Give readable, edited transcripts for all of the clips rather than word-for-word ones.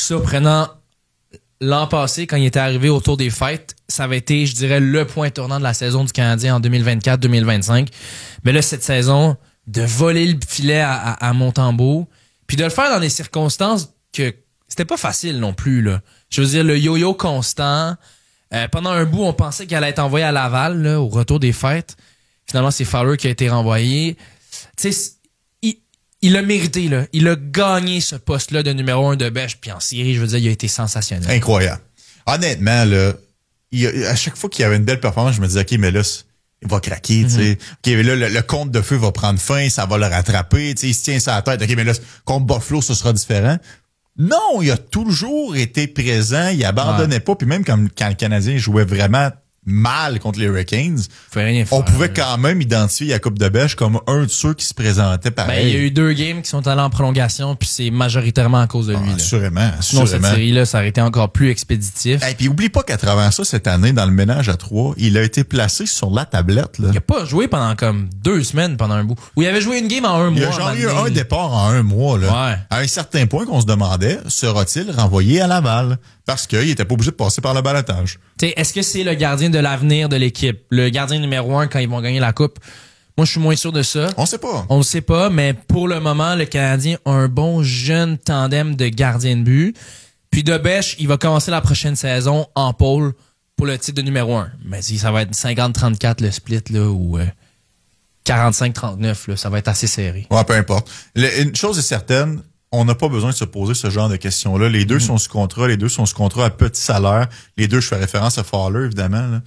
surprenant l'an passé, quand il était arrivé autour des fêtes, ça avait été, je dirais, le point tournant de la saison du Canadien en 2024-2025. Mais là, cette saison, de voler le filet à Montembeault, puis de le faire dans des circonstances que c'était pas facile non plus, là. Je veux dire, le yo-yo constant. Pendant un bout, on pensait qu'elle allait être envoyée à Laval, là, au retour des fêtes. Finalement, c'est Fowler qui a été renvoyé. Tu sais, il a mérité, là. Il a gagné ce poste-là de numéro 1 de Bêche. Puis en série, je veux dire, il a été sensationnel. Incroyable. Honnêtement, là, à chaque fois qu'il y avait une belle performance, je me disais, OK, mais là, il va craquer, tu sais. OK, mais là, le compte de feu va prendre fin, ça va le rattraper, tu sais, il se tient sur la tête. OK, mais là, contre Buffalo, ce sera différent. Non, il a toujours été présent, il abandonnait pas. Puis même quand le Canadien jouait vraiment mal contre les Hurricanes, on pouvait quand même identifier Jakub de Bêche comme un de ceux qui se présentait pareil. Ben, il y a eu 2 games qui sont allés en prolongation, puis c'est majoritairement à cause de lui. Assurément. Sinon, cette série-là, ça aurait été encore plus expéditif. Et puis, oublie pas qu'à travers ça, cette année, dans le ménage à 3, il a été placé sur la tablette. Là. Il a pas joué pendant comme 2 semaines pendant un bout. Ou il avait joué une game en un mois. Il a genre eu un départ en un mois. Là. Ouais. À un certain point qu'on se demandait, sera-t-il renvoyé à Laval? Parce qu'il était pas obligé de passer par le balotage. T'sais, est-ce que c'est le gardien de l'avenir de l'équipe? Le gardien numéro 1 quand ils vont gagner la Coupe? Moi, je suis moins sûr de ça. On sait pas. On le sait pas, mais pour le moment, le Canadien a un bon jeune tandem de gardiens de but. Puis de Bêche, il va commencer la prochaine saison en pôle pour le titre de numéro 1. Mais si ça va être 50-34 le split, là, ou 45-39, là, ça va être assez serré. Ouais, peu importe. Une chose est certaine, on n'a pas besoin de se poser ce genre de questions-là. Les deux sont sous contrat, à petit salaire. Les deux, je fais référence à Fowler, évidemment.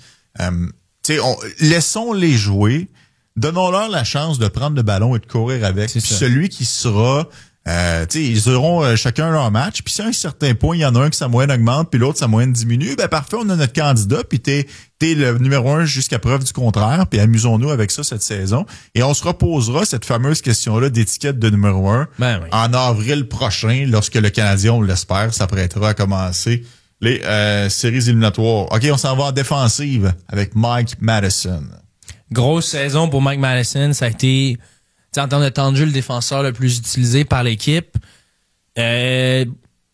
Laissons-les jouer. Donnons-leur la chance de prendre le ballon et de courir avec. Puis celui qui sera... ils auront chacun leur match. Puis si à un certain point, il y en a un qui sa moyenne augmente, puis l'autre sa moyenne diminue, ben parfait, on a notre candidat, puis t'es le numéro 1 jusqu'à preuve du contraire, puis amusons-nous avec ça cette saison. Et on se reposera cette fameuse question-là d'étiquette de numéro 1 en avril prochain, lorsque le Canadien, on l'espère, s'apprêtera à commencer les séries éliminatoires. OK, on s'en va en défensive avec Mike Matheson. Grosse saison pour Mike Matheson, ça a été... en termes de temps de jeu, le défenseur le plus utilisé par l'équipe. Est-ce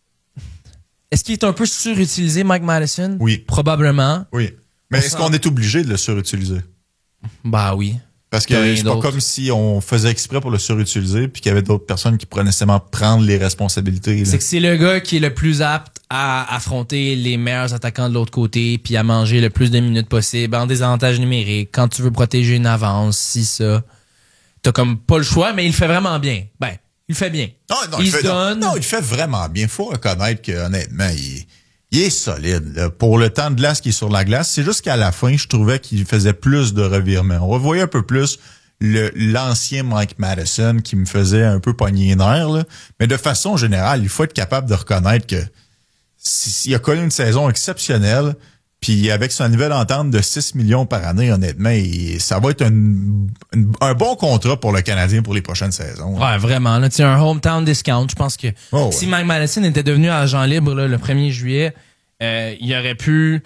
qu'il est un peu surutilisé, Mike Matheson? Oui. Probablement. Oui. Mais est-ce qu'on est obligé de le surutiliser? Bah oui. Parce que c'est pas comme si on faisait exprès pour le surutiliser puis qu'il y avait d'autres personnes qui pourraient nécessairement prendre les responsabilités. Là. C'est que c'est le gars qui est le plus apte à affronter les meilleurs attaquants de l'autre côté puis à manger le plus de minutes possible en désavantage numérique, quand tu veux protéger une avance, si ça... T'as comme pas le choix, mais il le fait vraiment bien. Ben, il le fait bien. Non, il le fait vraiment bien. Faut reconnaître que honnêtement, il est solide. Là. Pour le temps de glace qui est sur la glace, c'est juste qu'à la fin, je trouvais qu'il faisait plus de revirements. On revoyait un peu plus l'ancien Mike Matheson qui me faisait un peu pogner les nerfs. Là. Mais de façon générale, il faut être capable de reconnaître que s'il a connu une saison exceptionnelle. Puis avec son nouvelle entente de 6 millions par année, honnêtement, ça va être un bon contrat pour le Canadien pour les prochaines saisons. Ouais, vraiment. Là, un hometown discount. Je pense que si Mike Matheson était devenu agent libre là, le 1er juillet, il aurait pu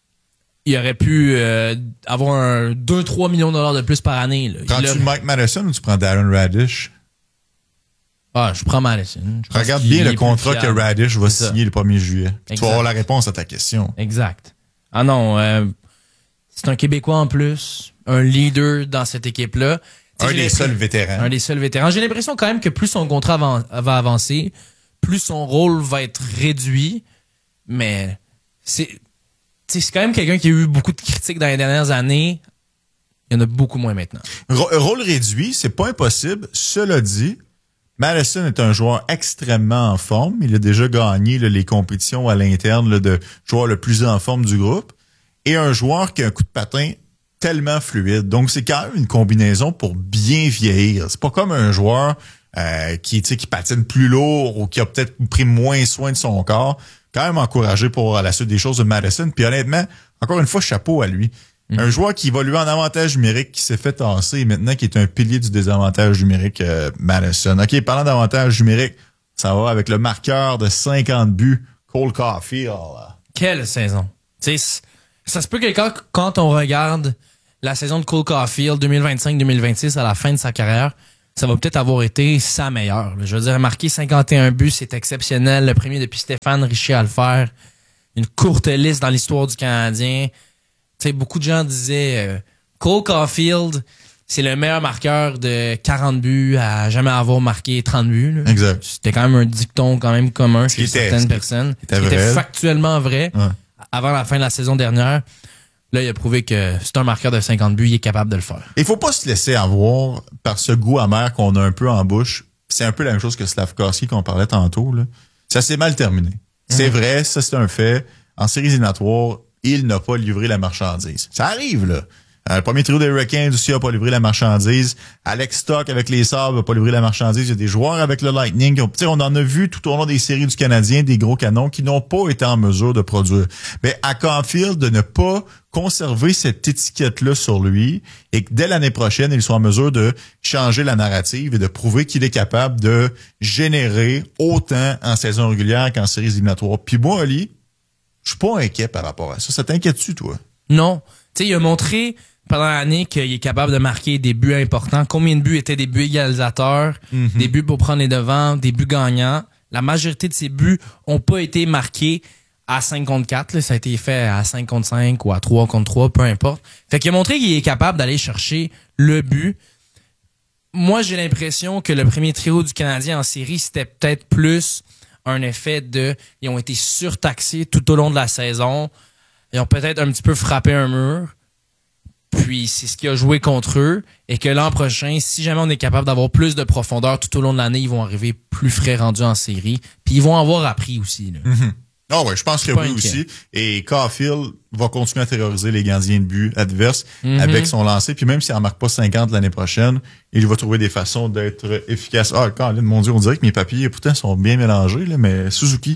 avoir 2-3 millions de dollars de plus par année. Là. Prends-tu Mike Matheson ou tu prends Darren Radish? Ah, je prends Matheson. Regarde bien le contrat que Radish va signer le 1er juillet. Tu vas avoir la réponse à ta question. Exact. Ah non, c'est un Québécois en plus, un leader dans cette équipe-là. Un des seuls vétérans. J'ai l'impression quand même que plus son contrat va avancer, plus son rôle va être réduit, mais c'est quand même quelqu'un qui a eu beaucoup de critiques dans les dernières années. Il y en a beaucoup moins maintenant. Rôle réduit, c'est pas impossible. Cela dit, Matheson est un joueur extrêmement en forme. Il a déjà gagné les compétitions à l'interne de joueur le plus en forme du groupe. Et un joueur qui a un coup de patin tellement fluide. Donc, c'est quand même une combinaison pour bien vieillir. C'est pas comme un joueur qui patine plus lourd ou qui a peut-être pris moins soin de son corps. Quand même encouragé pour la suite des choses de Matheson. Puis honnêtement, encore une fois, chapeau à lui. Un joueur qui évolue en avantage numérique, qui s'est fait tasser et maintenant qui est un pilier du désavantage numérique, Matheson. OK, parlant d'avantage numérique, ça va avec le marqueur de 50 buts, Cole Caulfield. Quelle saison! Ça se peut que quand on regarde la saison de Cole Caulfield 2025-2026 à la fin de sa carrière, ça va peut-être avoir été sa meilleure. Là. Je veux dire, marquer 51 buts, c'est exceptionnel. Le premier depuis Stéphane Richer à le faire. Une courte liste dans l'histoire du Canadien. Tu sais, beaucoup de gens disaient Cole Caulfield, c'est le meilleur marqueur de 40 buts à jamais avoir marqué 30 buts. Là. Exact. C'était quand même un dicton quand même commun chez certaines personnes. Qui était factuellement vrai. Ouais. Avant la fin de la saison dernière. Là, il a prouvé que c'est un marqueur de 50 buts, il est capable de le faire. Il faut pas se laisser avoir par ce goût amer qu'on a un peu en bouche. C'est un peu la même chose que Slavkovski qu'on parlait tantôt. Là. Ça s'est mal terminé. C'est vrai, ça c'est un fait. En séries éliminatoires, il n'a pas livré la marchandise. Ça arrive, là. Le premier trio des Hurricanes aussi n'a pas livré la marchandise. Alex Stock avec les Sabres n'a pas livré la marchandise. Il y a des joueurs avec le Lightning. On en a vu tout au long des séries du Canadien, des gros canons qui n'ont pas été en mesure de produire. Mais à Caulfield, de ne pas conserver cette étiquette-là sur lui et que dès l'année prochaine, il soit en mesure de changer la narrative et de prouver qu'il est capable de générer autant en saison régulière qu'en séries éliminatoires. Puis moi, Ali, je suis pas inquiet par rapport à ça. Ça t'inquiète-tu, toi? Non. Tu sais, il a montré pendant l'année qu'il est capable de marquer des buts importants. Combien de buts étaient des buts égalisateurs, des buts pour prendre les devants, des buts gagnants. La majorité de ces buts ont pas été marqués à 5 contre 4. Là. Ça a été fait à 5 contre 5 ou à 3 contre 3, peu importe. Fait qu'il a montré qu'il est capable d'aller chercher le but. Moi, j'ai l'impression que le premier trio du Canadien en série, c'était peut-être plus un effet de... Ils ont été surtaxés tout au long de la saison. Ils ont peut-être un petit peu frappé un mur. Puis c'est ce qui a joué contre eux. Et que l'an prochain, si jamais on est capable d'avoir plus de profondeur tout au long de l'année, ils vont arriver plus frais rendus en série. Puis ils vont avoir appris aussi. Là. Ah ouais, je pense que oui aussi. Et Caulfield va continuer à terroriser les gardiens de but adverses avec son lancer. Puis même s'il n'en marque pas 50 l'année prochaine, il va trouver des façons d'être efficace. Ah, Colin, mon Dieu, on dirait que mes papiers pourtant sont bien mélangés, là, mais Suzuki,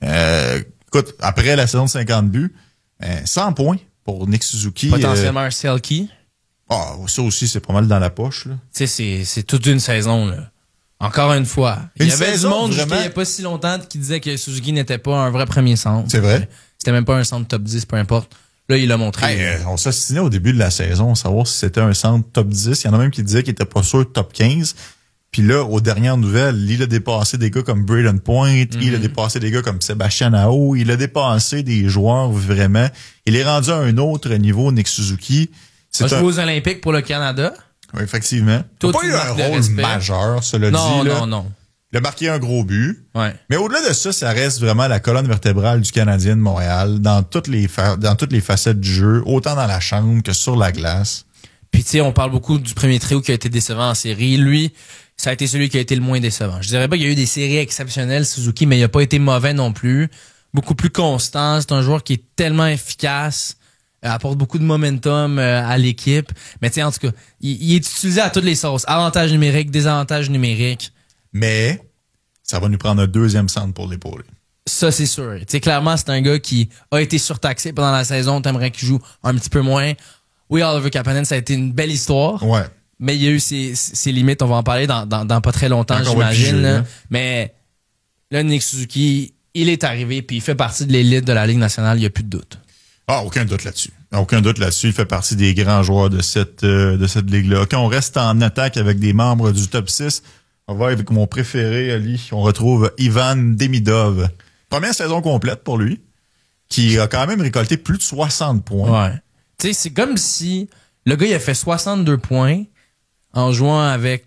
écoute, après la saison de 50 buts, 100 points pour Nick Suzuki. Potentiellement un Selke. Ah, ça aussi, c'est pas mal dans la poche. Là. Tu sais, c'est toute une saison. Là. Encore une fois. Il y avait du monde jusqu'à il n'y a pas si longtemps qui disait que Suzuki n'était pas un vrai premier centre. C'est vrai. C'était même pas un centre top 10, peu importe. Là, il l'a montré. Hey, on s'ostinait au début de la saison, savoir si c'était un centre top 10. Il y en a même qui disaient qu'il était pas sûr top 15. Puis là, aux dernières nouvelles, il a dépassé des gars comme Braden Point, il a dépassé des gars comme Sébastien Aho, il a dépassé des joueurs vraiment. Il est rendu à un autre niveau, Nick Suzuki. Il a joué aux Olympiques pour le Canada. Oui, effectivement. Il n'a pas eu un rôle majeur, cela dit. Non. Il a marqué un gros but. Ouais. Mais au-delà de ça, ça reste vraiment la colonne vertébrale du Canadien de Montréal dans toutes les facettes du jeu, autant dans la chambre que sur la glace. Puis tu sais, on parle beaucoup du premier trio qui a été décevant en série. Lui, ça a été celui qui a été le moins décevant. Je dirais pas qu'il y a eu des séries exceptionnelles, Suzuki, mais il a pas été mauvais non plus. Beaucoup plus constant. C'est un joueur qui est tellement efficace. Apporte beaucoup de momentum à l'équipe. Mais tu sais, en tout cas, il est utilisé à toutes les sauces. Avantages numériques, désavantages numériques. Mais ça va nous prendre un deuxième centre pour l'épauler. Ça, c'est sûr. Tu sais, clairement, c'est un gars qui a été surtaxé pendant la saison. T'aimerais qu'il joue un petit peu moins. Oui, Oliver Kapanen, ça a été une belle histoire. Ouais. Mais il y a eu ses limites. On va en parler dans pas très longtemps, j'imagine. Là. Mais là, Nick Suzuki, il est arrivé puis il fait partie de l'élite de la Ligue nationale. Il n'y a plus de doute. Ah, aucun doute là-dessus. Aucun doute là-dessus. Il fait partie des grands joueurs de cette ligue-là. OK, on reste en attaque avec des membres du top 6. On va avec mon préféré, Ali. On retrouve Ivan Demidov. Première saison complète pour lui, qui a quand même récolté plus de 60 points. Ouais. Tu sais, c'est comme si le gars, il a fait 62 points en jouant avec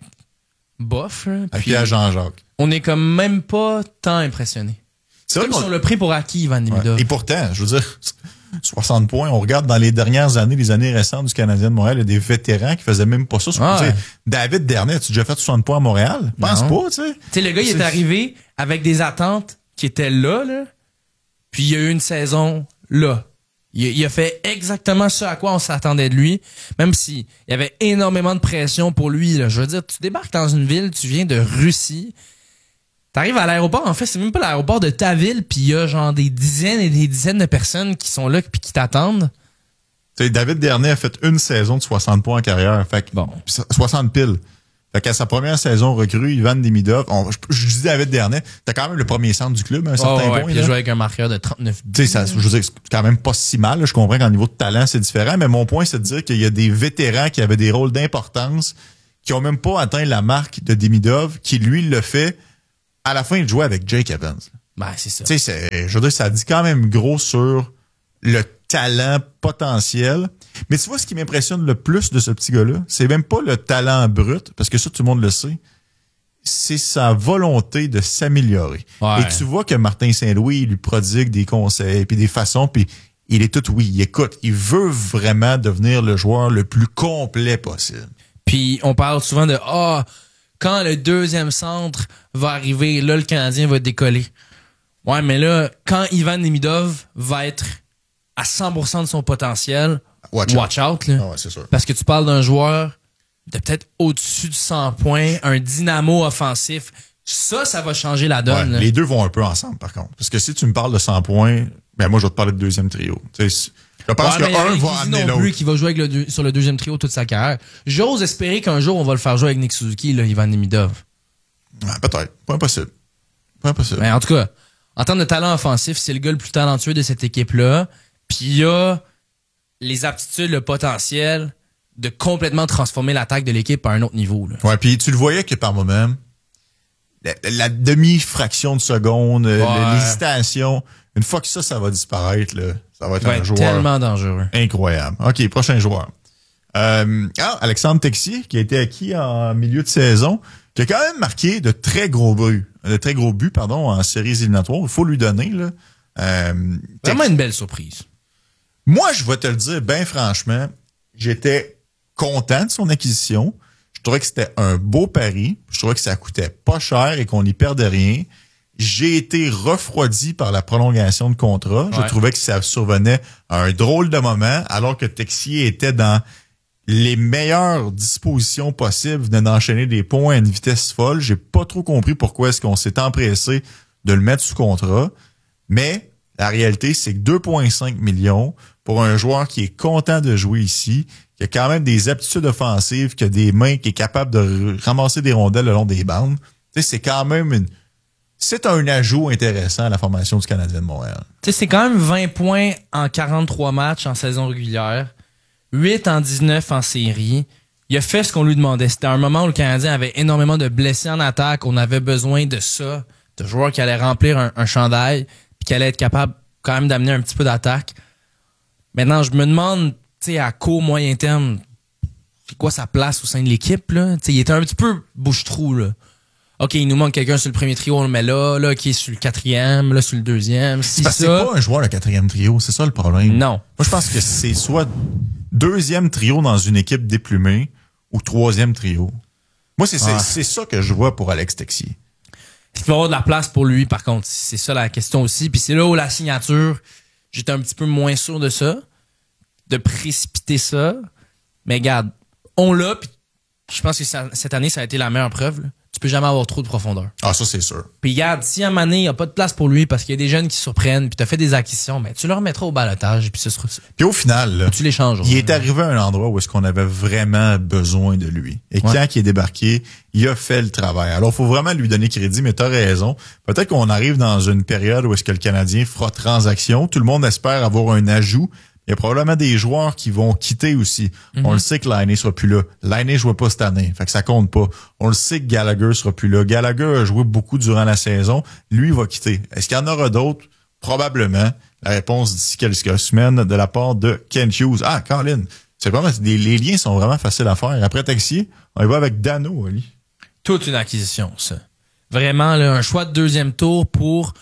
Boff. Avec Pierre Jean-Jacques. On est comme même pas tant impressionné. C'est comme si on l'a pris pour acquis, Ivan Demidov. Ouais. Et pourtant, je veux dire, 60 points, on regarde dans les dernières années, les années récentes du Canadien de Montréal, il y a des vétérans qui faisaient même pas ça. Ouais. David Dernay, as-tu déjà fait 60 points à Montréal? Pense pas, tu sais. Tu sais, le gars, il est arrivé avec des attentes qui étaient là, puis il y a eu une saison là. Il a fait exactement ce à quoi on s'attendait de lui, même s'il y avait énormément de pression pour lui. Là. Je veux dire, tu débarques dans une ville, tu viens de Russie, t'arrives à l'aéroport, en fait, c'est même pas l'aéroport de ta ville, puis il y a genre des dizaines et des dizaines de personnes qui sont là puis qui t'attendent. Tu sais, David Dernay a fait une saison de 60 points en carrière, fait que 60 piles. Fait qu'à sa première saison recrue, Ivan Demidov, je dis David Dernay, t'as quand même le premier centre du club à un certain point. Il a joué avec un marqueur de 39 buts. Tu sais, je veux dire, c'est quand même pas si mal. Là. Je comprends qu'en niveau de talent, c'est différent, mais mon point, c'est de dire qu'il y a des vétérans qui avaient des rôles d'importance qui ont même pas atteint la marque de Demidov, qui lui le fait à la fin de jouer avec Jake Evans. Ben, c'est ça. Tu sais, je veux dire, ça dit quand même gros sur le talent potentiel. Mais tu vois, ce qui m'impressionne le plus de ce petit gars-là, c'est même pas le talent brut, parce que ça, tout le monde le sait. C'est sa volonté de s'améliorer. Ouais. Et tu vois que Martin Saint-Louis, il lui prodigue des conseils, puis des façons, puis il est tout oui, il écoute. Il veut vraiment devenir le joueur le plus complet possible. Puis on parle souvent de quand le deuxième centre va arriver, là, le Canadien va décoller. Ouais, mais là, quand Ivan Demidov va être à 100% de son potentiel, watch out là. Ah ouais, c'est sûr. Parce que tu parles d'un joueur de peut-être au-dessus de 100 points, un dynamo offensif. Ça va changer la donne. Ouais, les deux vont un peu ensemble, par contre. Parce que si tu me parles de 100 points, ben moi, je vais te parler de deuxième trio. Tu sais, je pense qu'un va amener l'autre. Plus qui va jouer avec sur le deuxième trio toute sa carrière. J'ose espérer qu'un jour, on va le faire jouer avec Nick Suzuki, là, Ivan Demidov. Ouais, peut-être. Pas impossible. Pas impossible. Mais en tout cas, en termes de talent offensif, c'est le gars le plus talentueux de cette équipe-là. Puis il a les aptitudes, le potentiel de complètement transformer l'attaque de l'équipe à un autre niveau. Là. Ouais, puis tu le voyais que par moment, la demi-fraction de seconde, l'hésitation, une fois que ça va disparaître, là, ça va être un joueur tellement dangereux. Incroyable. OK, prochain joueur. Alexandre Texier, qui a été acquis en milieu de saison, qui a quand même marqué de très gros buts en séries éliminatoires. Il faut lui donner, là. Vraiment une belle surprise. Moi, je vais te le dire, ben franchement, j'étais content de son acquisition. Je trouvais que c'était un beau pari. Je trouvais que ça coûtait pas cher et qu'on n'y perdait rien. J'ai été refroidi par la prolongation de contrat. Je trouvais que ça survenait à un drôle de moment, alors que Texier était dans les meilleures dispositions possibles, venait d'enchaîner des points à une vitesse folle. J'ai pas trop compris pourquoi est-ce qu'on s'est empressé de le mettre sous contrat. Mais la réalité, c'est que 2,5 millions pour un joueur qui est content de jouer ici, qui a quand même des aptitudes offensives, qui a des mains, qui est capable de ramasser des rondelles le long des bandes. Tu sais, c'est quand même c'est un ajout intéressant à la formation du Canadien de Montréal. Tu sais, c'est quand même 20 points en 43 matchs en saison régulière, 8 en 19 en série. Il a fait ce qu'on lui demandait. C'était un moment où le Canadien avait énormément de blessés en attaque. On avait besoin de ça, de joueurs qui allaient remplir un chandail puis qui allaient être capables quand même d'amener un petit peu d'attaque. Maintenant, je me demande, tu sais, à court, moyen terme, c'est quoi sa place au sein de l'équipe, là? Tu sais, il était un petit peu bouche-trou, là. OK, il nous manque quelqu'un sur le premier trio, on le met là, qui est sur le quatrième, là, sur le deuxième. C'est pas un joueur le quatrième trio, c'est ça le problème. Non. Moi, je pense que c'est soit deuxième trio dans une équipe déplumée ou troisième trio. Moi, c'est ça que je vois pour Alex Texier. Il va y avoir de la place pour lui, par contre. C'est ça la question aussi. Puis c'est là où la signature, j'étais un petit peu moins sûr de ça, de précipiter ça. Mais regarde, on l'a, puis je pense que cette année, ça a été la meilleure preuve, là. Tu peux jamais avoir trop de profondeur. Ah, ça, c'est sûr. Puis regarde, si à un moment donné, il n'y a pas de place pour lui parce qu'il y a des jeunes qui surprennent, puis tu as fait des acquisitions, ben, tu le remettras au balotage, puis ce sera ça. Puis au final, là, tu les changes. Il est arrivé à un endroit où est-ce qu'on avait vraiment besoin de lui. Et quand il est débarqué, il a fait le travail. Alors, il faut vraiment lui donner crédit, mais tu as raison. Peut-être qu'on arrive dans une période où est-ce que le Canadien fera transaction. Tout le monde espère avoir un ajout. Il y a probablement des joueurs qui vont quitter aussi. On le sait que Laine sera plus là. Laine jouait pas cette année, fait que ça compte pas. On le sait que Gallagher sera plus là. Gallagher a joué beaucoup durant la saison. Lui, il va quitter. Est-ce qu'il y en aura d'autres? Probablement. La réponse d'ici quelques semaines de la part de Ken Hughes. Ah, Colin, c'est vraiment, les liens sont vraiment faciles à faire. Après Texier, on y va avec Dano, Ali. Toute une acquisition, ça. Vraiment, là, un choix de deuxième tour pour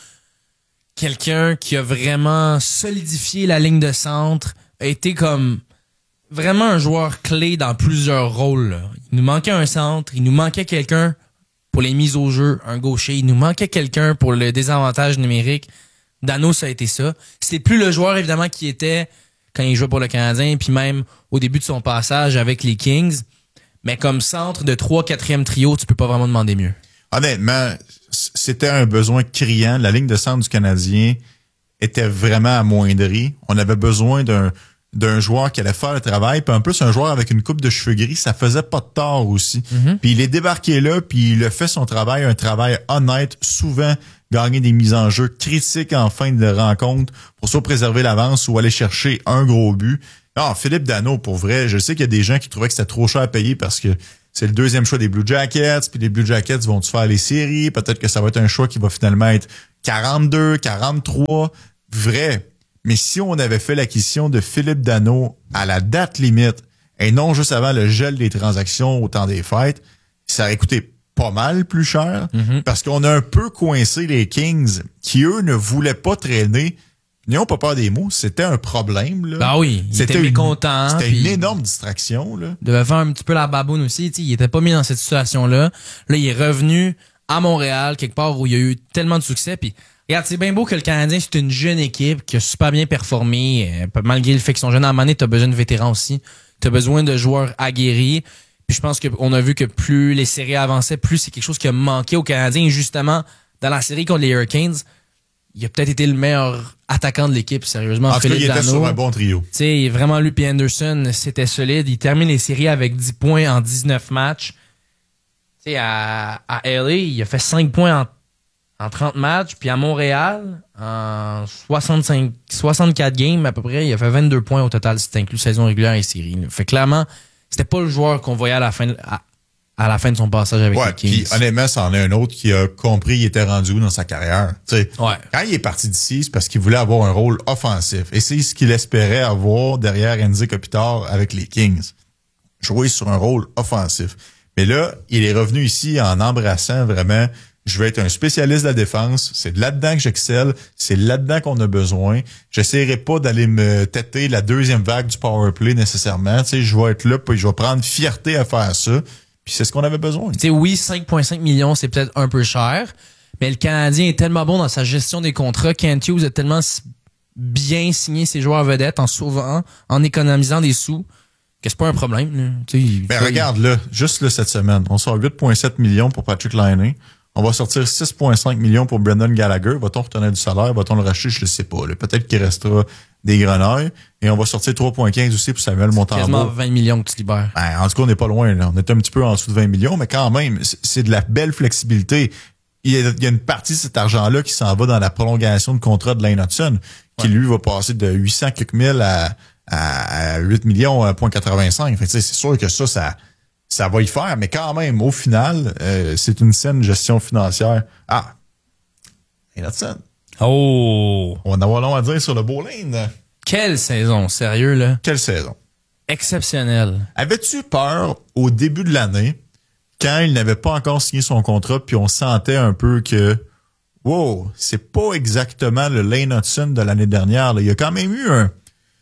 quelqu'un qui a vraiment solidifié la ligne de centre, a été comme vraiment un joueur clé dans plusieurs rôles, là. Il nous manquait un centre, il nous manquait quelqu'un pour les mises au jeu, un gaucher, il nous manquait quelqu'un pour le désavantage numérique. Dano, ça a été ça. C'est plus le joueur, évidemment, qui était quand il jouait pour le Canadien, puis même au début de son passage avec les Kings. Mais comme centre de 3-4e trio, tu peux pas vraiment demander mieux. Honnêtement, c'était un besoin criant. La ligne de centre du Canadien était vraiment amoindrie. On avait besoin d'un joueur qui allait faire le travail. Puis en plus, un joueur avec une coupe de cheveux gris, ça faisait pas de tort aussi. Puis il est débarqué là, puis il a fait son travail, un travail honnête, souvent gagner des mises en jeu critiques en fin de rencontre pour soit préserver l'avance ou aller chercher un gros but. Non, Philippe Dano, pour vrai, je sais qu'il y a des gens qui trouvaient que c'était trop cher à payer parce que c'est le deuxième choix des Blue Jackets, puis les Blue Jackets vont-tu faire les séries? Peut-être que ça va être un choix qui va finalement être 42, 43. Vrai. Mais si on avait fait l'acquisition de Philippe Danault à la date limite, et non juste avant le gel des transactions au temps des fêtes, ça aurait coûté pas mal plus cher, parce qu'on a un peu coincé les Kings, qui eux ne voulaient pas traîner. N'ayons pas peur des mots, c'était un problème, là. Ben oui, il était mécontent. C'était une énorme distraction, là. Il devait faire un petit peu la baboune aussi, il était pas mis dans cette situation-là. Là, il est revenu à Montréal, quelque part où il y a eu tellement de succès, puis regarde, c'est bien beau que le Canadien, c'est une jeune équipe qui a super bien performé, malgré le fait qu'ils sont jeunes. À un moment donné, t'as besoin de vétérans aussi. T'as besoin de joueurs aguerris. Puis je pense qu'on a vu que plus les séries avançaient, plus c'est quelque chose qui a manqué aux Canadiens. Et justement, dans la série contre les Hurricanes, il a peut-être été le meilleur attaquant de l'équipe, sérieusement. En tout cas, il était sur un bon trio. Tu sais, vraiment, lui et Anderson, c'était solide. Il termine les séries avec 10 points en 19 matchs. Tu sais, à LA, il a fait 5 points en 30 matchs. Puis à Montréal, en 64 games à peu près, il a fait 22 points au total, si inclus saison régulière et série. Fait clairement, c'était pas le joueur qu'on voyait à la fin de son passage avec les Kings. Puis honnêtement, c'en est un autre qui a compris il était rendu où dans sa carrière. T'sais, ouais. Quand il est parti d'ici, c'est parce qu'il voulait avoir un rôle offensif. Et c'est ce qu'il espérait avoir derrière Andy Kopitar avec les Kings. Jouer sur un rôle offensif. Mais là, il est revenu ici en embrassant vraiment, je vais être un spécialiste de la défense, c'est là-dedans que j'excelle, c'est là-dedans qu'on a besoin. J'essaierai pas d'aller me têter la deuxième vague du power play nécessairement. T'sais, je vais être là, puis je vais prendre fierté à faire ça. Puis c'est ce qu'on avait besoin. Tu sais, oui, 5,5 millions, c'est peut-être un peu cher, mais le Canadien est tellement bon dans sa gestion des contrats. Kent Hughes a tellement bien signé ses joueurs vedettes en sauvant, en économisant des sous, que c'est pas un problème. Ben regarde là, juste là cette semaine, on sort 8,7 millions pour Patrick Laine. On va sortir 6,5 millions pour Brendan Gallagher. Va-t-on retenir du salaire? Va-t-on le racheter? Je ne sais pas. Là. Peut-être qu'il restera des grenailles. Et on va sortir 3,15 aussi pour Samuel Montembeault. Quasiment 20 millions que tu libères. Ben, en tout cas, on n'est pas loin. Là. On est un petit peu en dessous de 20 millions, mais quand même, c'est de la belle flexibilité. Il y a une partie de cet argent-là qui s'en va dans la prolongation de contrat de Lane Hudson, qui lui va passer de 800 quelques mille à 8 millions, 0,85. Fait que, c'est sûr que ça va y faire, mais quand même, au final, c'est une saine gestion financière. Ah! Lane Hudson. Oh! On va en avoir long à dire sur le beau Lane. Quelle saison, sérieux, là? Quelle saison? Exceptionnelle. Avais-tu peur au début de l'année, quand il n'avait pas encore signé son contrat, puis on sentait un peu que, wow, c'est pas exactement le Lane Hudson de l'année dernière. Là. Il y a quand même eu un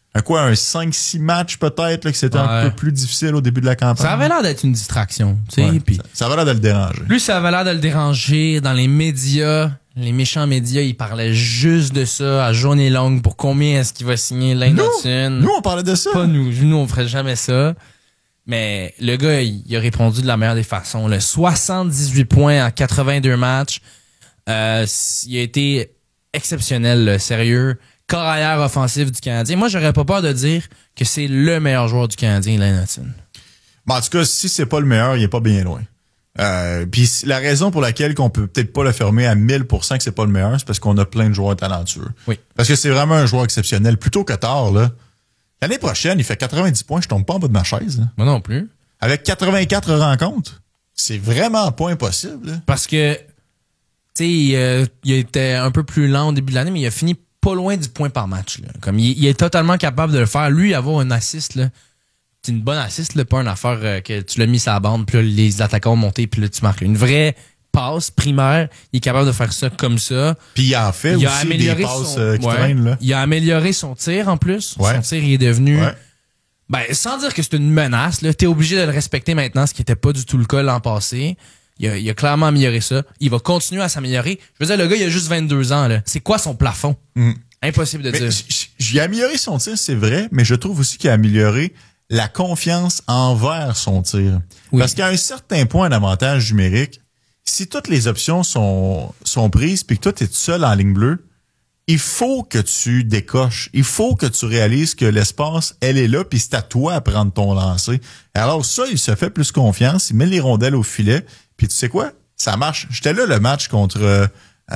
5-6 matchs peut-être, là, que c'était un peu plus difficile au début de la campagne. Ça avait l'air d'être une distraction. Tu sais, puis ça avait l'air de le déranger. Lui, ça avait l'air de le déranger. Dans les médias, les méchants médias, ils parlaient juste de ça à journée longue pour combien est-ce qu'il va signer Lane Hudson. Nous, on parlait de ça. Pas nous. Nous, on ferait jamais ça. Mais le gars, il a répondu de la meilleure des façons. Là. 78 points en 82 matchs. Il a été exceptionnel, là, sérieux. Corps arrière offensif du Canadien. Moi, j'aurais pas peur de dire que c'est le meilleur joueur du Canadien, Lane Hudson. Bon, en tout cas, si c'est pas le meilleur, il est pas bien loin. Puis la raison pour laquelle qu'on peut peut-être pas le fermer à 1000% que c'est pas le meilleur, c'est parce qu'on a plein de joueurs talentueux. Oui. Parce que c'est vraiment un joueur exceptionnel. Plutôt que tard, là. L'année prochaine, il fait 90 points, je tombe pas en bas de ma chaise. Là. Moi non plus. Avec 84 rencontres, c'est vraiment pas impossible. Là. Parce que, tu sais, il était un peu plus lent au début de l'année, mais il a fini pas loin du point par match. Là. Comme il est totalement capable de le faire. Lui, avoir un assist, là, c'est une bonne assist, là, pas une affaire que tu l'as mis sur la bande, puis là, les attaquants ont monté, puis là, tu marques. Une vraie passe primaire, il est capable de faire ça comme ça. Puis il en fait aussi des passes qui traînent. Là. Il a amélioré son tir en plus. Ouais. Son tir, il est devenu... Ouais. Ben, sans dire que c'est une menace, là, t'es obligé de le respecter maintenant, ce qui était pas du tout le cas l'an passé. Il a clairement amélioré ça. Il va continuer à s'améliorer. Je veux dire, le gars, il a juste 22 ans. Là. C'est quoi son plafond? Impossible de dire. J'ai amélioré son tir, c'est vrai, mais je trouve aussi qu'il a amélioré la confiance envers son tir. Oui. Parce qu'à un certain point d'avantage numérique, si toutes les options sont prises puis que toi, tu es seul en ligne bleue, il faut que tu décoches. Il faut que tu réalises que l'espace, elle est là, puis c'est à toi à prendre ton lancer. Alors ça, il se fait plus confiance, il met les rondelles au filet, puis tu sais quoi? Ça marche. J'étais là le match contre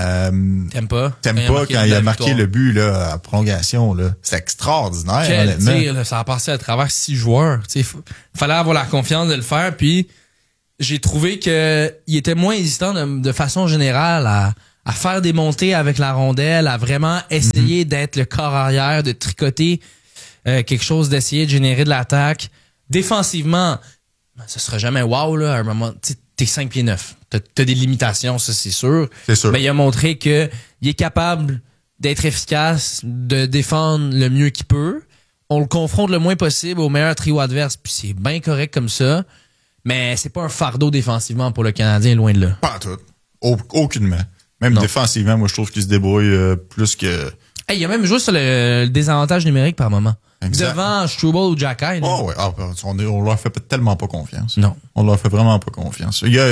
Tampa quand il a marqué le but là, à prolongation. Là. C'est extraordinaire, quel honnêtement. Tir, là, ça a passé à travers 6 joueurs. Il fallait avoir la confiance de le faire, puis j'ai trouvé que il était moins hésitant de façon générale à faire des montées avec la rondelle, à vraiment essayer d'être le corps arrière, de tricoter quelque chose, d'essayer de générer de l'attaque. Défensivement, ce sera jamais wow, là, à un moment, tu sais, t'es 5 pieds 9. T'as des limitations, ça, c'est sûr. C'est sûr. Mais il a montré que il est capable d'être efficace, de défendre le mieux qu'il peut. On le confronte le moins possible au meilleur trio adverse, puis c'est bien correct comme ça. Mais c'est pas un fardeau défensivement pour le Canadien, loin de là. Pas en tout. Aucunement. Même Non. défensivement, moi, je trouve qu'il se débrouille plus que... Hey, il a même joué sur le désavantage numérique par moment. Exact. Devant Struble ou Jacky. Oh ouais, on leur fait tellement pas confiance. Non. On leur fait vraiment pas confiance. Il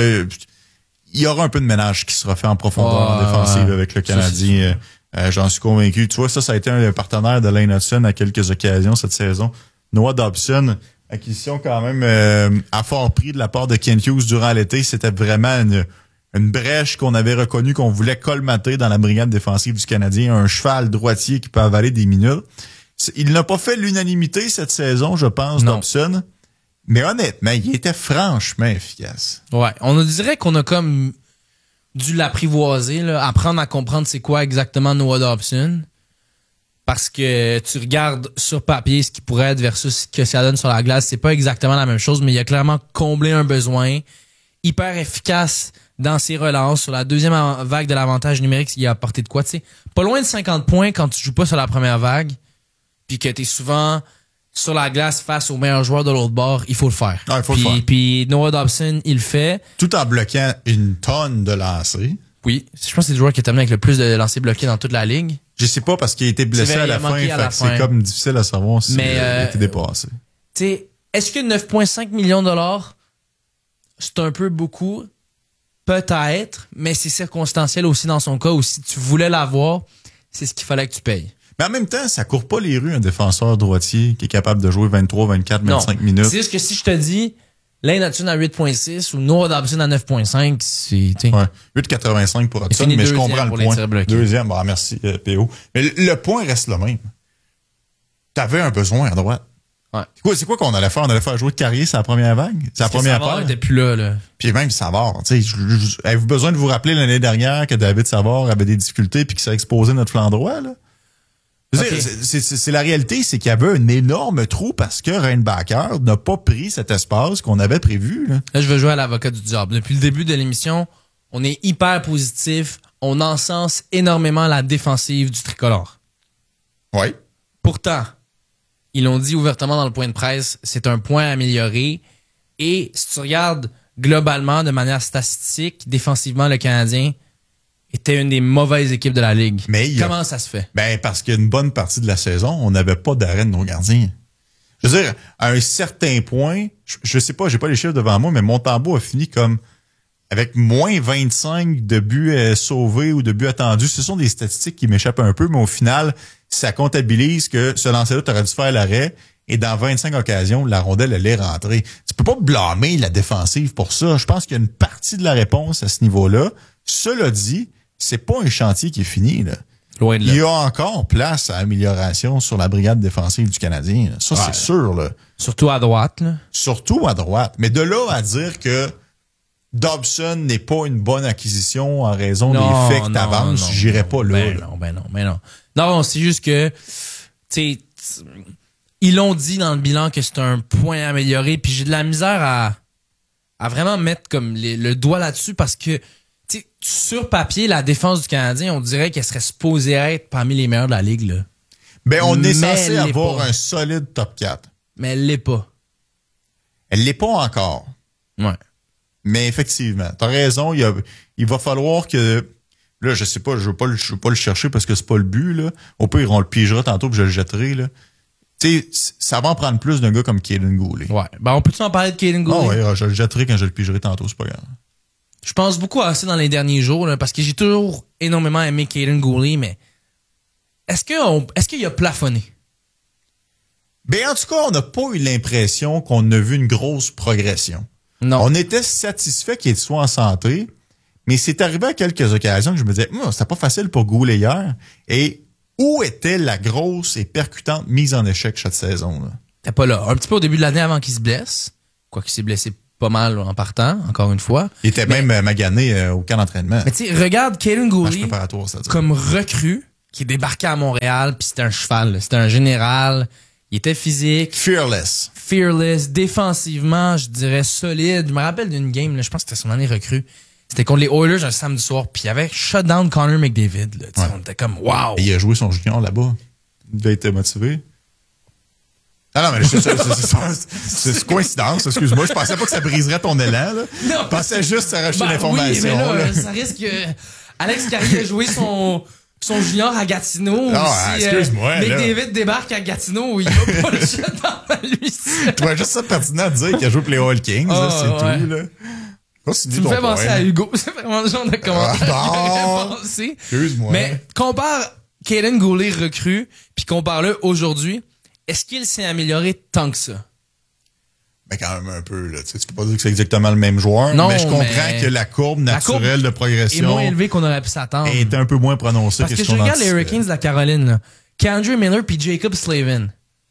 y aura un peu de ménage qui sera fait en profondeur en défensive avec le Canadien. J'en suis convaincu. Tu vois, ça a été un partenaire de Lane Hudson à quelques occasions cette saison. Noah Dobson, acquisition quand même à fort prix de la part de Kent Hughes durant l'été. C'était vraiment une brèche qu'on avait reconnue qu'on voulait colmater dans la brigade défensive du Canadien. Un cheval droitier qui peut avaler des minutes. Il n'a pas fait l'unanimité cette saison, je pense, Dobson. Mais honnêtement, il était franchement efficace. Ouais, on dirait qu'on a comme dû l'apprivoiser, là, apprendre à comprendre c'est quoi exactement Noah Dobson. Parce que tu regardes sur papier ce qui pourrait être versus ce que ça donne sur la glace, c'est pas exactement la même chose, mais il a clairement comblé un besoin. Hyper efficace dans ses relances. Sur la deuxième vague de l'avantage numérique, il a apporté de quoi, tu sais. Pas loin de 50 points quand tu joues pas sur la première vague, puis que t'es souvent sur la glace face aux meilleurs joueurs de l'autre bord, il faut le faire. Ah, il faut le faire. Puis Noah Dobson, il le fait. Tout en bloquant une tonne de lancers. Oui. Je pense que c'est le joueur qui est terminé avec le plus de lancers bloqués dans toute la ligue. Je sais pas parce qu'il a été blessé à la fin, fait que c'est comme difficile à savoir s'il a été dépassé. Tu sais, est-ce que 9,5 millions de dollars, c'est un peu beaucoup? Peut-être, mais c'est circonstanciel aussi dans son cas où si tu voulais l'avoir, c'est ce qu'il fallait que tu payes. Mais en même temps, ça court pas les rues un défenseur droitier qui est capable de jouer 23, 24, 25 minutes. C'est juste que si je te dis Lane Hudson à 8.6 ou Noah Dobson à 9.5, c'est... Ouais, 8,85 pour Hudson, mais je comprends le point. Deuxième, bah merci PO. Mais le point reste le même. T'avais un besoin à droite. Ouais. C'est quoi qu'on allait faire? On allait faire jouer de Carrier sa première vague? Sa première paire? Savard était plus là. Puis même Savard, tu sais, avez-vous besoin de vous rappeler l'année dernière que David Savard avait des difficultés puis qu'il s'est exposé notre flanc droit, là? Okay. C'est la réalité, c'est qu'il y avait un énorme trou parce que Reinbacher n'a pas pris cet espace qu'on avait prévu. Là, je veux jouer à l'avocat du diable. Depuis le début de l'émission, on est hyper positif. On encense énormément la défensive du tricolore. Oui. Pourtant, ils l'ont dit ouvertement dans le point de presse, c'est un point à améliorer. Et si tu regardes globalement, de manière statistique, défensivement, le Canadien était une des mauvaises équipes de la Ligue. Mais comment ça se fait? Ben, parce qu'une bonne partie de la saison, on n'avait pas d'arrêt de nos gardiens. Je veux dire, à un certain point, je sais pas, j'ai pas les chiffres devant moi, mais Montembeault a fini comme avec moins 25 de buts sauvés ou de buts attendus. Ce sont des statistiques qui m'échappent un peu, mais au final, ça comptabilise que ce lancer-là, tu aurais dû faire l'arrêt et dans 25 occasions, la rondelle allait rentrer. Tu peux pas blâmer la défensive pour ça. Je pense qu'il y a une partie de la réponse à ce niveau-là. Cela dit, c'est pas un chantier qui est fini, là. Loin de là. Il y a encore place à amélioration sur la brigade défensive du Canadien. Là. Ça, c'est sûr, là. Surtout à droite, là. Surtout à droite. Mais de là à dire que Dobson n'est pas une bonne acquisition en raison des faits que t'avances, j'irais pas là. Ben non. Non, c'est juste que, tu sais, ils l'ont dit dans le bilan que c'est un point amélioré, puis j'ai de la misère à vraiment mettre comme le doigt là-dessus parce que, t'sais, sur papier, la défense du Canadien, on dirait qu'elle serait supposée être parmi les meilleures de la Ligue, là. Ben, on est censé avoir un solide top 4. Mais elle l'est pas. Elle l'est pas encore. Ouais. Mais effectivement, t'as raison, il va falloir que... Là, je sais pas, je veux pas le chercher parce que c'est pas le but, là. Au pire, on le pigera tantôt puis je le jetterai, là. Tu sais, ça va en prendre plus d'un gars comme Kaiden Goulet. Ouais. Ben, on peut-tu en parler de Kaiden Goulet? Ah ouais, je le jetterai quand je le pigerai tantôt, c'est pas grave. Je pense beaucoup à ça dans les derniers jours, là, parce que j'ai toujours énormément aimé Kaiden Goulet, mais est-ce qu'il a plafonné? Ben, en tout cas, on n'a pas eu l'impression qu'on a vu une grosse progression. Non. On était satisfait qu'il soit en santé, mais c'est arrivé à quelques occasions que je me disais, c'était pas facile pour Goulet hier. Et où était la grosse et percutante mise en échec cette saison-là? T'es pas là. Un petit peu au début de l'année avant qu'il se blesse. Quoi qu'il s'est blessé pas mal en partant, encore une fois. Il était même magané au camp d'entraînement. Mais tu sais, regarde Kaden Gooley c'est-à-dire. comme recrue qui est débarqué à Montréal, puis c'était un cheval, là. C'était un général. Il était physique. Fearless. Défensivement, je dirais solide. Je me rappelle d'une game, là, je pense que c'était son année recrue. C'était contre les Oilers un samedi soir, puis il avait shut down Connor McDavid. Là, ouais. On était comme, wow! Et il a joué son junior là-bas. Il devait être motivé. Ah non, mais c'est coïncidence, excuse-moi. Je pensais pas que ça briserait ton élan. Là. Non. Je pensais juste à racheter l'information. Oui, mais là, ça risque que Alex Carrier a joué son junior à Gatineau. Non, si, excuse-moi. Mais David débarque à Gatineau, il va pas le shut down à lui. Tu vois juste ça pertinent de dire qu'il a joué pour les Oil Kings, c'est tout. Là. Tu me fais penser à Hugo. C'est vraiment le genre de commentaire qui me fait penser. Excuse-moi. Mais compare Kaden Gooley recrue, puis compare-le aujourd'hui. Est-ce qu'il s'est amélioré tant que ça? Ben quand même un peu. Là. Tu peux pas dire que c'est exactement le même joueur, mais je comprends que la courbe naturelle de progression est moins élevée qu'on aurait pu s'attendre. Est un peu moins prononcée que ce qu'on anticipait. Parce que je regarde les Hurricanes de la Caroline, là. K'Andre Miller puis Jacob Slavin.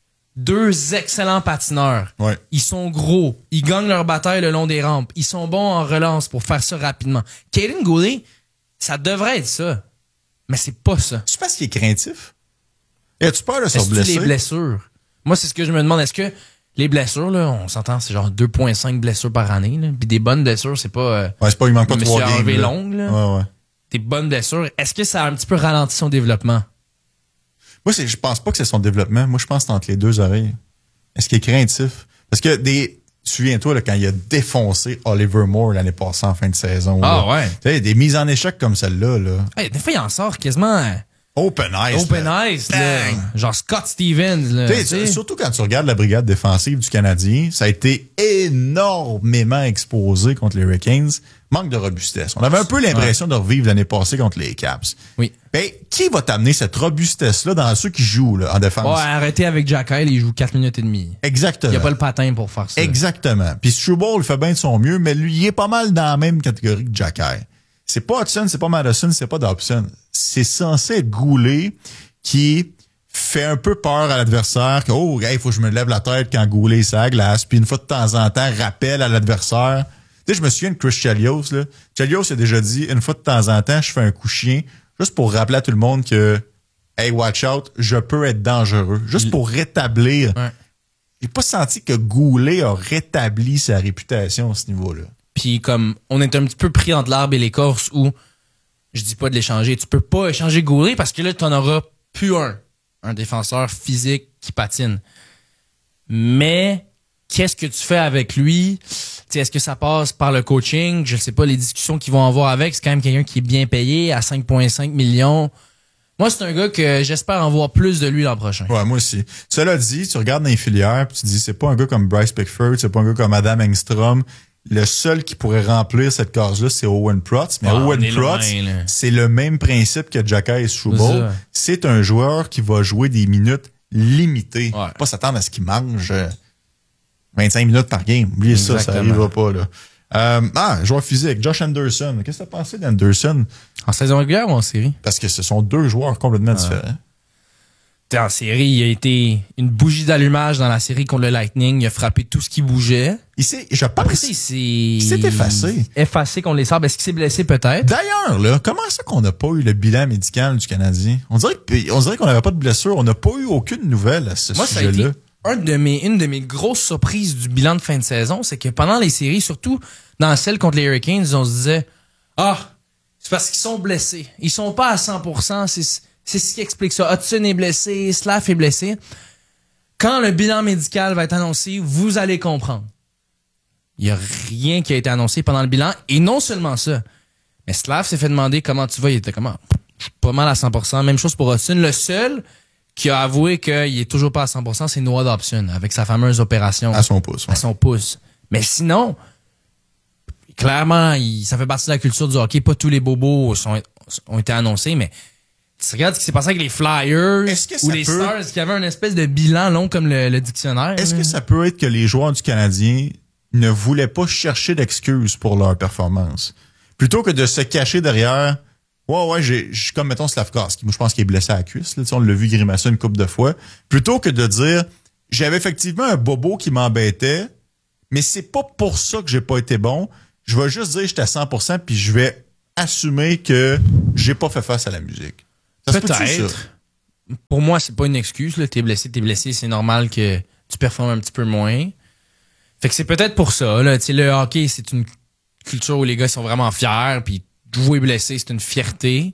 Deux excellents patineurs. Ouais. Ils sont gros. Ils gagnent leur bataille le long des rampes. Ils sont bons en relance pour faire ça rapidement. Kaden Gooley, ça devrait être ça. Mais c'est pas ça. Tu penses qu'il est craintif? As-tu peur de se blesser? Les blessures? Moi, c'est ce que je me demande. Est-ce que les blessures, là, on s'entend, c'est genre 2,5 blessures par année, là. Puis des bonnes blessures, c'est pas... ouais, c'est pas, il manque pas 3 games. Harvey Long, là. Ouais. Des bonnes blessures. Est-ce que ça a un petit peu ralenti son développement? Moi, je pense pas que c'est son développement. Moi, je pense que c'est entre les deux oreilles. Est-ce qu'il est craintif? Parce que souviens-toi, là, quand il a défoncé Oliver Moore l'année passée en fin de saison. Ah, là. ouais. Tu sais, des mises en échec comme celle-là, là. Hey, des fois, il en sort quasiment... Open ice, là. Genre Scott Stevens, là. Surtout quand tu regardes la brigade défensive du Canadien, ça a été énormément exposé contre les Hurricanes. Manque de robustesse. On avait un peu l'impression de revivre l'année passée contre les Caps. Oui. Ben, qui va t'amener cette robustesse-là dans ceux qui jouent là, en défense? Ouais, arrêtez avec Jack Kyle, il joue 4 minutes et demie. Exactement. Il n'y a pas le patin pour faire ça. Exactement. Puis Struble fait bien de son mieux, mais lui, il est pas mal dans la même catégorie que Jack Kyle. C'est pas Hudson, c'est pas Madison, c'est pas Dobson. C'est censé être Goulet qui fait un peu peur à l'adversaire, que il faut que je me lève la tête quand Goulet est à la glace, puis une fois de temps en temps, rappelle à l'adversaire. Tu sais, je me souviens de Chris Chelios, là. Chelios a déjà dit, une fois de temps en temps, je fais un coup chien, juste pour rappeler à tout le monde que, hey, watch out, je peux être dangereux. Juste pour rétablir. Ouais. J'ai pas senti que Goulet a rétabli sa réputation à ce niveau-là. Puis comme, on est un petit peu pris entre l'arbre et l'écorce où, je dis pas de l'échanger, tu peux pas échanger Goulet parce que là, t'en auras plus un défenseur physique qui patine. Mais, qu'est-ce que tu fais avec lui? T'sais, est-ce que ça passe par le coaching? Je sais pas, les discussions qu'ils vont avoir avec. C'est quand même quelqu'un qui est bien payé à 5,5 millions. Moi, c'est un gars que j'espère en voir plus de lui l'an prochain. Ouais, moi aussi. Cela dit, tu regardes dans les filières puis tu dis, c'est pas un gars comme Bryce Pickford, c'est pas un gars comme Adam Engstrom. Le seul qui pourrait remplir cette case-là, c'est Owen Protz. Mais Owen Protz, c'est le même principe que Jacky et Struble. C'est un joueur qui va jouer des minutes limitées. Ouais. Pas s'attendre à ce qu'il mange 25 minutes par game. Oubliez ça, ça n'arrivera pas, là. Joueur physique, Josh Anderson. Qu'est-ce que tu as pensé d'Anderson? En saison régulière ou en série? Parce que ce sont deux joueurs complètement différents. En série, il a été une bougie d'allumage dans la série contre le Lightning. Il a frappé tout ce qui bougeait. Je pense il s'est effacé. Effacé contre les Sabres. Est-ce qu'il s'est blessé peut-être? D'ailleurs, là, comment ça qu'on n'a pas eu le bilan médical du Canadien? On dirait qu'on n'avait pas de blessure. On n'a pas eu aucune nouvelle à ce sujet-là. Ça a été une de mes grosses surprises du bilan de fin de saison, c'est que pendant les séries, surtout dans celle contre les Hurricanes, on se disait, c'est parce qu'ils sont blessés. Ils sont pas à 100%. C'est ce qui explique ça. Hudson est blessé, Slav est blessé. Quand le bilan médical va être annoncé, vous allez comprendre. Il n'y a rien qui a été annoncé pendant le bilan. Et non seulement ça, mais Slav s'est fait demander comment tu vas. Il était comment? Je suis pas mal à 100%. Même chose pour Hudson. Le seul qui a avoué qu'il est toujours pas à 100%, c'est Noah Dobson, avec sa fameuse opération. À son pouce. Ouais. À son pouce. Mais sinon, clairement, ça fait partie de la culture du hockey. Pas tous les bobos ont été annoncés, mais tu regardes ce qui s'est passé avec les Flyers ou les Stars qui avaient une espèce de bilan long comme le dictionnaire. Est-ce que ça peut être que les joueurs du Canadien ne voulaient pas chercher d'excuses pour leur performance? Plutôt que de se cacher derrière, j'ai comme, mettons, Slavkovski. Moi, je pense qu'il est blessé à la cuisse. Là, on l'a vu grimacer une couple de fois. Plutôt que de dire, j'avais effectivement un bobo qui m'embêtait, mais c'est pas pour ça que j'ai pas été bon. Je vais juste dire que j'étais à 100% puis je vais assumer que j'ai pas fait face à la musique. Ça se peut-tu, ça? Peut-être. Pour moi, c'est pas une excuse. Là. T'es blessé, c'est normal que tu performes un petit peu moins. Fait que c'est peut-être pour ça. Là. Le hockey, c'est une culture où les gars sont vraiment fiers, puis jouer blessé, c'est une fierté.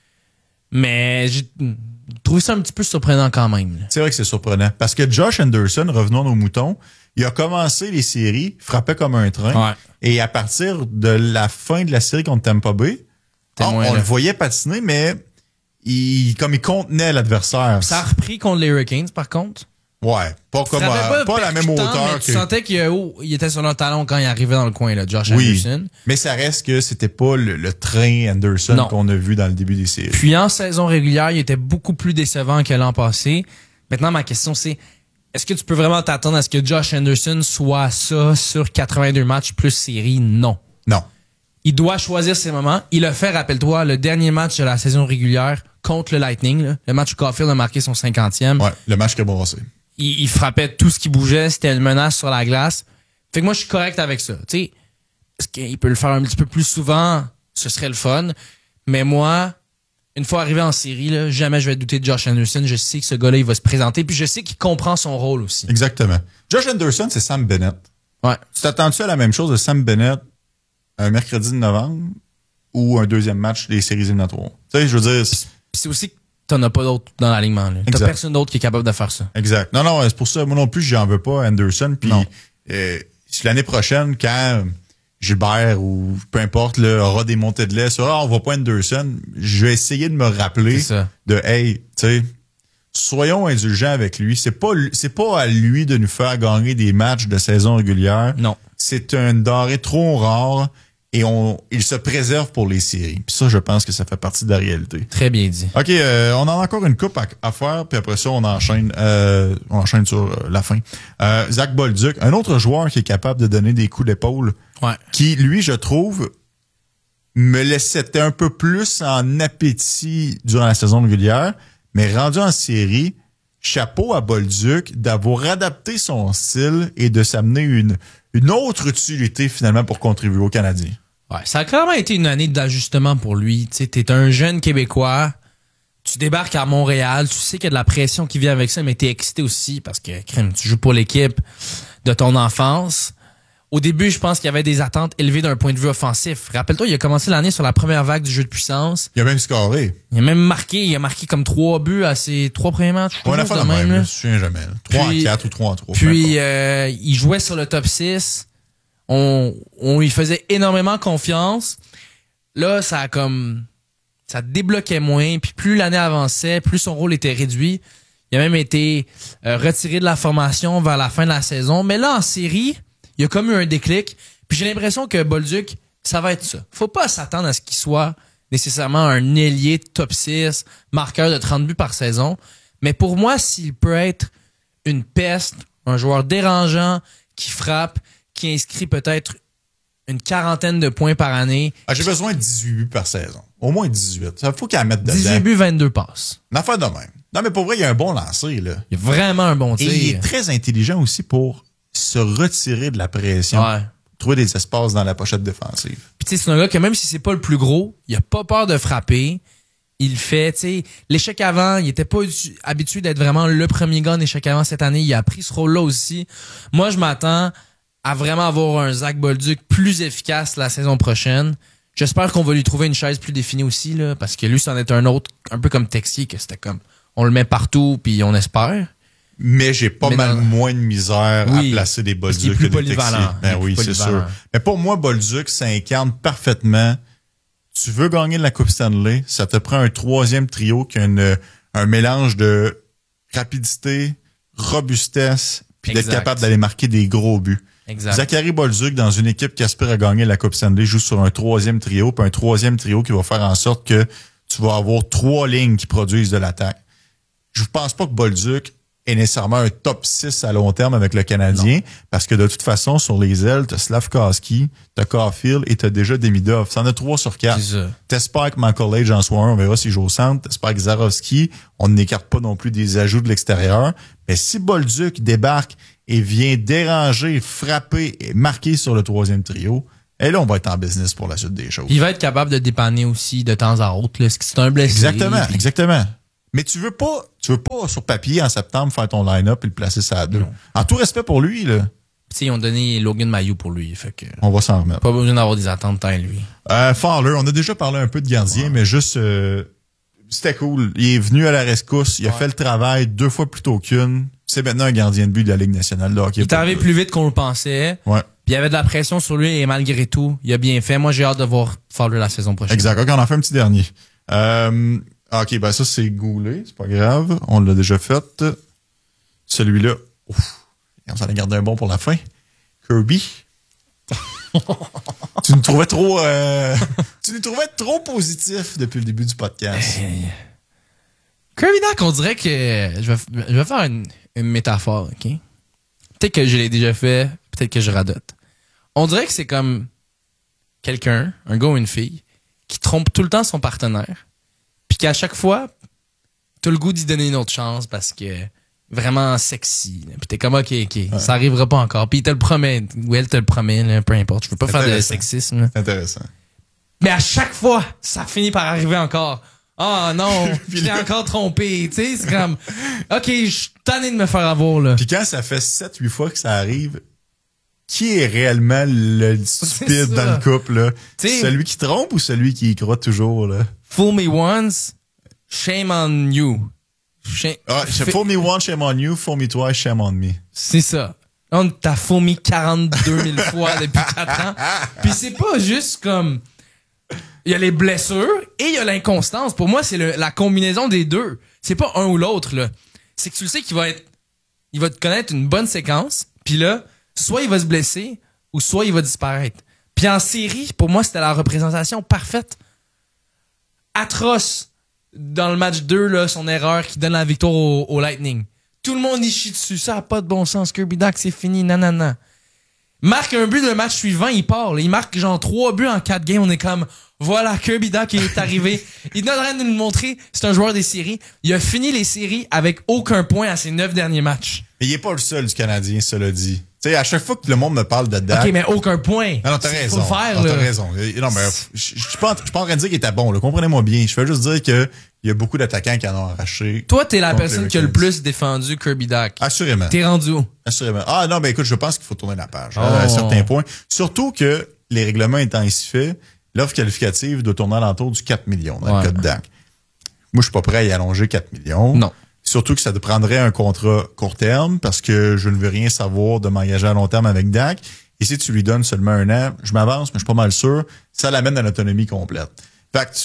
Mais j'ai trouvé ça un petit peu surprenant quand même. Là. C'est vrai que c'est surprenant. Parce que Josh Anderson, revenons à nos moutons, il a commencé les séries, frappait comme un train. Ouais. Et à partir de la fin de la série contre Tampa Bay, on le voyait patiner, mais il contenait l'adversaire. Ça a repris contre les Hurricanes, par contre. Ouais, pas à la même hauteur que... Tu sentais qu'il était sur le talon quand il arrivait dans le coin, là, Josh Anderson. Mais ça reste que c'était pas le train Anderson qu'on a vu dans le début des séries. Puis en saison régulière, il était beaucoup plus décevant que l'an passé. Maintenant, ma question, c'est est-ce que tu peux vraiment t'attendre à ce que Josh Anderson soit ça sur 82 matchs plus série? Non. Non. Il doit choisir ses moments. Il a fait, rappelle-toi, le dernier match de la saison régulière contre le Lightning, là, le match où Caulfield a marqué son 50e. Ouais, le match qui a brassé. Il frappait tout ce qui bougeait, c'était une menace sur la glace. Fait que moi, je suis correct avec ça. Tu sais, est-ce qu'il peut le faire un petit peu plus souvent? Ce serait le fun. Mais moi, une fois arrivé en série, là, jamais je vais douter de Josh Anderson. Je sais que ce gars-là, il va se présenter. Puis je sais qu'il comprend son rôle aussi. Exactement. Josh Anderson, c'est Sam Bennett. Ouais. Tu t'attends-tu à la même chose de Sam Bennett un mercredi de novembre ou un deuxième match des séries éliminatoires? Tu sais, je veux dire... Puis c'est aussi que t'en as pas d'autres dans l'alignement. Là. T'as personne d'autre qui est capable de faire ça. Exact. Non, c'est pour ça. Moi non plus, j'en veux pas Anderson. Puis l'année prochaine, quand Gilbert ou peu importe là, aura des montées de lait sur on va pas Anderson, je vais essayer de me rappeler de hey, tu sais, soyons indulgents avec lui. C'est pas à lui de nous faire gagner des matchs de saison régulière. Non. C'est un denrée trop rare. Et il se préserve pour les séries. Puis ça, je pense que ça fait partie de la réalité. Très bien dit. OK, on a encore une coupe à faire, puis après ça, on enchaîne sur la fin. Zach Bolduc, un autre joueur qui est capable de donner des coups d'épaule, qui, lui, je trouve, me laissait un peu plus en appétit durant la saison régulière, mais rendu en série, chapeau à Bolduc d'avoir adapté son style et de s'amener une autre utilité, finalement, pour contribuer aux Canadiens. Ouais, ça a clairement été une année d'ajustement pour lui. Tu sais, t'es un jeune Québécois, tu débarques à Montréal, tu sais qu'il y a de la pression qui vient avec ça, mais t'es excité aussi parce que tu joues pour l'équipe de ton enfance. Au début, je pense qu'il y avait des attentes élevées d'un point de vue offensif. Rappelle-toi, il a commencé l'année sur la première vague du jeu de puissance. Il a même scoré. Il a marqué comme 3 buts à ses 3 premiers matchs. On a fait de même, je me souviens jamais. 3-4 ou 3-3. Puis, il jouait sur le top 6. On lui faisait énormément confiance. Là, ça débloquait moins. Puis plus l'année avançait, plus son rôle était réduit. Il a même été retiré de la formation vers la fin de la saison. Mais là, en série, il y a comme eu un déclic. Puis j'ai l'impression que Bolduc, ça va être ça. Faut pas s'attendre à ce qu'il soit nécessairement un ailier top 6, marqueur de 30 buts par saison. Mais pour moi, s'il peut être une peste, un joueur dérangeant, qui frappe, qui inscrit peut-être une 40aine de points par année. J'ai besoin de 18 buts par saison. Au moins 18. Ça faut qu'elle mette dedans. 18 buts, 22 passes. Une affaire de même. Non, mais pour vrai, il y a un bon lancer, là. Il y a vraiment un bon tir. Et il est très intelligent aussi pour se retirer de la pression. Ouais. Trouver des espaces dans la pochette défensive. Puis tu sais, c'est un gars que même si c'est pas le plus gros, il a pas peur de frapper. Il fait, tu sais, l'échec avant, il était pas habitué d'être vraiment le premier gars en échec avant cette année. Il a pris ce rôle-là aussi. Moi, je m'attends à vraiment avoir un Zach Bolduc plus efficace la saison prochaine. J'espère qu'on va lui trouver une chaise plus définie aussi, là, parce que lui, c'en est un autre, un peu comme Texier, que c'était comme, on le met partout, puis on espère. Mais j'ai pas mal moins de misère à placer des Bolduc que des Texier. Ben oui, c'est sûr. Mais pour moi, Bolduc, ça incarne parfaitement. Tu veux gagner la Coupe Stanley, ça te prend un troisième trio qui a un mélange de rapidité, robustesse, puis d'être capable d'aller marquer des gros buts. Exact. Zachary Bolduc, dans une équipe qui aspire à gagner la Coupe Stanley, joue sur un troisième trio, puis un troisième trio qui va faire en sorte que tu vas avoir 3 lignes qui produisent de l'attaque. Je pense pas que Bolduc est nécessairement un top 6 à long terme avec le Canadien, parce que de toute façon, sur les ailes, t'as Slavkovski, t'as Caulfield et t'as déjà Demidov. T'en as 3 sur 4. C'est ça. T'espères que McCullage en soit un, on verra s'il joue au centre. T'espères que Zarovski, on n'écarte pas non plus des ajouts de l'extérieur. Mais si Bolduc débarque et vient déranger, frapper et marquer sur le 3e trio, et là, on va être en business pour la suite des choses. Il va être capable de dépanner aussi de temps à autre, là. C'est un blessé. Exactement, exactement. Mais tu veux pas sur papier en septembre faire ton line-up et le placer ça à 2. En tout respect pour lui, là. Tu sais, ils ont donné Logan Mailloux pour lui, fait que On va s'en remettre. pas besoin d'avoir des attentes tant lui. Fowler, on a déjà parlé un peu de gardien, mais juste c'était cool. Il est venu à la rescousse, il a fait le travail 2 fois plus tôt qu'une. C'est maintenant un gardien de but de la Ligue nationale de hockey. Il est arrivé plus vite qu'on le pensait. Ouais. Puis il y avait de la pression sur lui et malgré tout, il a bien fait. Moi, j'ai hâte de voir Fowler la saison prochaine. Exact. OK, on en fait un petit dernier. OK, ben ça, c'est Goulet. C'est pas grave. On l'a déjà fait. Celui-là. Ouf. On s'en a gardé un bon pour la fin. Kirby. Tu nous trouvais trop positif depuis le début du podcast. Kirby Dach, on dirait que je vais faire une métaphore, OK? Peut-être que je l'ai déjà fait, peut-être que je radote. On dirait que c'est comme quelqu'un, un gars ou une fille, qui trompe tout le temps son partenaire, puis qu'à chaque fois, t'as le goût d'y donner une autre chance parce que vraiment sexy. Là. Puis t'es comme, OK, ça arrivera pas encore. Puis il te le promet, ou elle te le promet, là, peu importe. Je veux pas faire de sexisme. Là. C'est intéressant. Mais à chaque fois, ça finit par arriver encore. Ah non, je t'ai encore trompé. Tu sais, c'est comme, OK, je suis tanné de me faire avoir, là. Puis quand ça fait 7-8 fois que ça arrive, qui est réellement le stupide dans le couple, là? T'sais, celui qui trompe ou celui qui y croit toujours, là? Fool me once, shame on you. Fool me once, shame on you. Fool me twice, shame on me. C'est ça. On t'a fourmi 42 000 fois depuis 4 ans. Puis c'est pas juste comme... Il y a les blessures et il y a l'inconstance. Pour moi, c'est la combinaison des deux. C'est pas un ou l'autre, là. C'est que tu le sais qu'il va te connaître une bonne séquence, puis là, soit il va se blesser, ou soit il va disparaître. Puis en série, pour moi, c'était la représentation parfaite. Atroce. Dans le match 2, là, son erreur qui donne la victoire au Lightning. Tout le monde y chie dessus. Ça a pas de bon sens. Kirby Dach, c'est fini. Nanana. Marque un but le match suivant, il part. Là. Il marque genre 3 buts en 4 games. On est comme, voilà, Kirby Dach est arrivé. Il est en train de nous le montrer. C'est un joueur des séries. Il a fini les séries avec aucun point à ses 9 derniers matchs. Mais il est pas le seul du Canadien, cela dit. Tu sais, à chaque fois que le monde me parle de Dach... OK, mais aucun point. Non, t'as raison. Faut le faire, non, là. t'as raison. Non, mais je suis pas en train de dire qu'il était bon, là. Comprenez-moi bien. Je veux juste dire que il y a beaucoup d'attaquants qui en ont arraché. Toi, t'es la personne qui a le plus défendu Kirby Dach. Assurément. T'es rendu où? Assurément. Ah non, ben écoute, je pense qu'il faut tourner la page à un certain point. Surtout que les règlements étant ainsi faits, l'offre qualificative doit tourner à l'entour du 4 millions dans le cas de Dach. Moi, je suis pas prêt à y allonger 4 millions. Non. Surtout que ça prendrait un contrat court terme parce que je ne veux rien savoir de m'engager à long terme avec Dach. Et si tu lui donnes seulement 1 an, je m'avance, mais je suis pas mal sûr, ça l'amène à l'autonomie complète. Fait que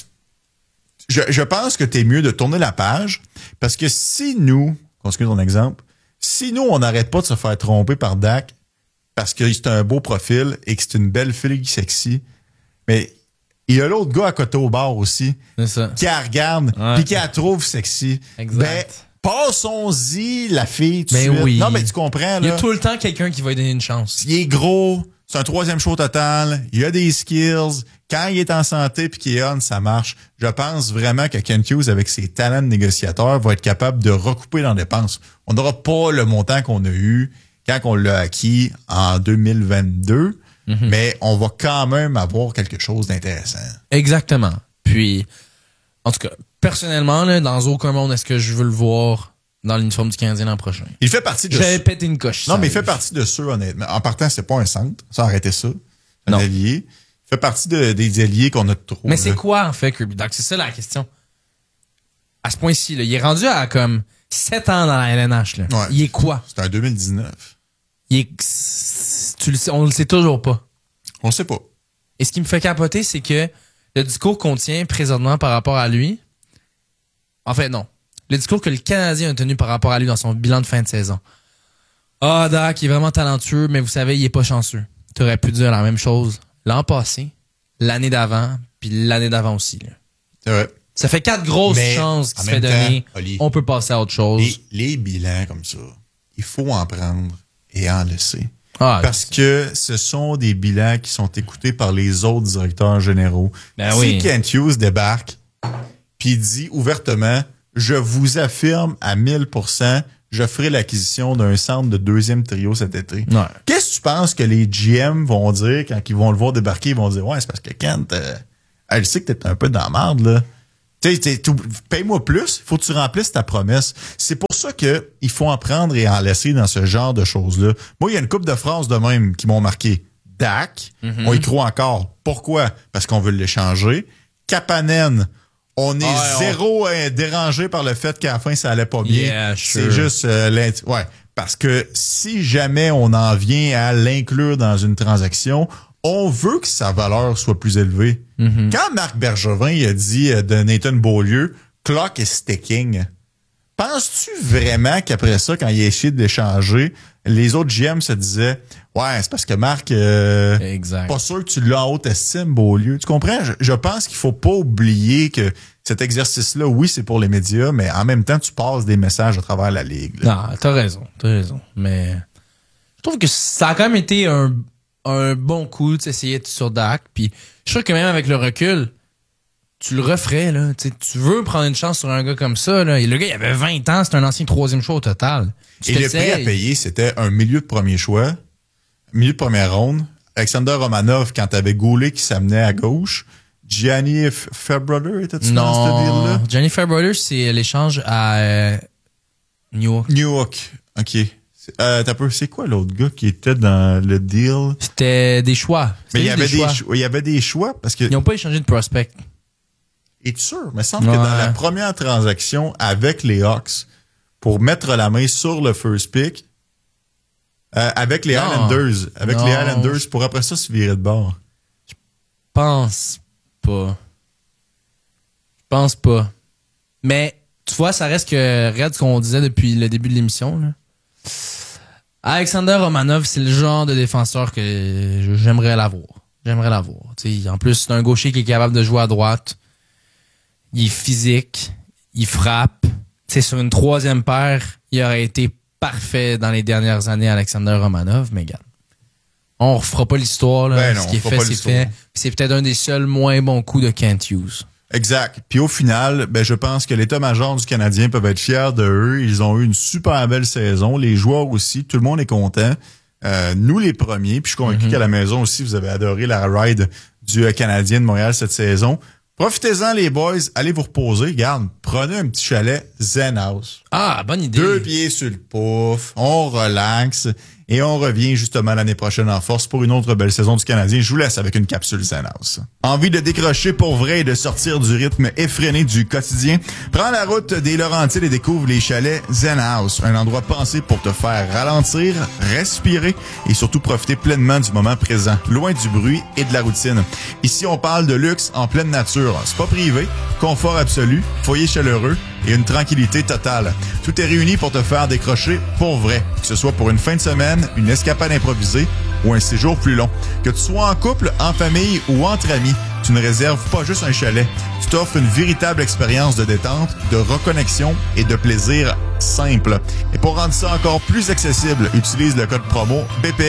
je pense que t'es mieux de tourner la page parce que si nous, continue ton exemple, si nous, on n'arrête pas de se faire tromper par Dach parce que c'est un beau profil et que c'est une belle fille sexy, mais il y a l'autre gars à côté au bar aussi qui la regarde puis qui la trouve sexy. Exact. Ben, passons-y la fille tout de suite. Oui. Non, mais tu comprends, là. Il y a tout le temps quelqu'un qui va lui donner une chance. Il est gros, c'est un 3e show total, il a des skills. Quand il est en santé puis qu'il est on, ça marche. Je pense vraiment que Ken Hughes, avec ses talents de négociateur, va être capable de recouper dans les dépenses. On n'aura pas le montant qu'on a eu quand on l'a acquis en 2022, mais on va quand même avoir quelque chose d'intéressant. Exactement. Puis, en tout cas, personnellement, là, dans aucun monde est-ce que je veux le voir dans l'uniforme du Canadien l'an prochain. Il fait partie de... J'avais pété une coche. Non, mais il fait partie de ceux, honnêtement. En partant, c'est pas un centre. Ça, arrêtez ça. Un allié. Il fait partie des alliés qu'on a trop. Mais c'est quoi, en fait, Kirby Dach? C'est ça la question. À ce point-ci, là, il est rendu à comme 7 ans dans la LNH. Là. Ouais. Il est quoi? C'est un 2019. Il est... Tu le sais, on le sait toujours pas. On le sait pas. Et ce qui me fait capoter, c'est que le discours qu'on tient présentement par rapport à lui... En fait, non. Le discours que le Canadien a tenu par rapport à lui dans son bilan de fin de saison. Ah, Dach, il est vraiment talentueux, mais vous savez, il est pas chanceux. Tu aurais pu dire la même chose l'an passé, l'année d'avant, puis l'année d'avant aussi. Là. C'est vrai. Ça fait 4 grosses chances qui se fait donner. Oli, on peut passer à autre chose. Les bilans comme ça, il faut en prendre et en laisser. Parce que ce sont des bilans qui sont écoutés par les autres directeurs généraux. Si Kent Hughes débarque puis dit ouvertement, je vous affirme à 1000%, je ferai l'acquisition d'un centre de deuxième trio cet été. Ouais. Qu'est-ce que tu penses que les GM vont dire quand ils vont le voir débarquer? Ils vont dire, ouais, c'est parce que Kent, elle sait que t'es un peu dans la merde, là. Paye-moi plus, faut que tu remplisses ta promesse. C'est pour ça que il faut en prendre et en laisser dans ce genre de choses-là. Moi, il y a une couple de phrases de même qui m'ont marqué. Dak, on y croit encore. Pourquoi? Parce qu'on veut l'échanger. Kapanen, on est zéro dérangé par le fait qu'à la fin, ça allait pas bien. Yeah, sure. C'est juste parce que si jamais on en vient à l'inclure dans une transaction, on veut que sa valeur soit plus élevée. Mm-hmm. Quand Marc Bergevin il a dit de Nathan Beaulieu, clock is ticking, penses-tu vraiment qu'après ça, quand il a essayé de l'échanger, les autres GM se disaient, ouais, c'est parce que Marc, pas sûr que tu l'as en haute estime, Beaulieu. Tu comprends? Je pense qu'il faut pas oublier que cet exercice-là, oui, c'est pour les médias, mais en même temps, tu passes des messages à travers la ligue. Là. Non, t'as raison. Mais je trouve que ça a quand même été un bon coup d'essayer sur Dak. Puis je suis sûr que même avec le recul, tu le referais. Là. Tu veux prendre une chance sur un gars comme ça. Là. Et le gars, il avait 20 ans. C'est un ancien 3e choix au total. Et le prix à payer, c'était un milieu de premier choix, milieu de première ronde. Alexander Romanov, quand t'avais Goulet qui s'amenait à gauche. Gianni Fairbrother, était-tu dans ce deal-là? Gianni Fairbrother, c'est l'échange à New York. New York, OK. C'est quoi l'autre gars qui était dans le deal? C'était des choix. Mais il y avait des choix parce que... Ils n'ont pas échangé de prospect. Es-tu sûr? Il me semble que dans la première transaction avec les Hawks, pour mettre la main sur le first pick, avec les Islanders, pour après ça se virer de bord. Je pense pas. Mais, tu vois, ça reste que, regarde ce qu'on disait depuis le début de l'émission, là. Alexander Romanov, c'est le genre de défenseur que j'aimerais l'avoir. T'sais, en plus, c'est un gaucher qui est capable de jouer à droite. Il est physique. Il frappe. T'sais, sur une 3e paire, il aurait été parfait dans les dernières années, Alexander Romanov. Mais regarde, on refera pas l'histoire. Là. Ce qui est fait, c'est fait. Puis c'est peut-être un des seuls moins bons coups de Kent Hughes. Exact. Puis au final, je pense que l'état-major du Canadien peuvent être fiers de eux. Ils ont eu une super belle saison. Les joueurs aussi. Tout le monde est content. Nous, les premiers. Puis je suis convaincu qu'à la maison aussi, vous avez adoré la ride du Canadien de Montréal cette saison. Profitez-en, les boys. Allez vous reposer. Garde, prenez un petit chalet Zen House. Ah, bonne idée. 2 pieds sur le pouf. On relaxe. Et on revient justement l'année prochaine en force pour une autre belle saison du Canadien. Je vous laisse avec une capsule Zen House. Envie de décrocher pour vrai et de sortir du rythme effréné du quotidien? Prends la route des Laurentides et découvre les chalets Zen House. Un endroit pensé pour te faire ralentir, respirer et surtout profiter pleinement du moment présent, loin du bruit et de la routine. Ici, on parle de luxe en pleine nature. C'est pas privé, confort absolu, foyer chaleureux et une tranquillité totale. Tout est réuni pour te faire décrocher pour vrai. Que ce soit pour une fin de semaine, une escapade improvisée ou un séjour plus long. Que tu sois en couple, en famille ou entre amis, tu ne réserves pas juste un chalet. Tu t'offres une véritable expérience de détente, de reconnexion et de plaisir simple. Et pour rendre ça encore plus accessible, utilise le code promo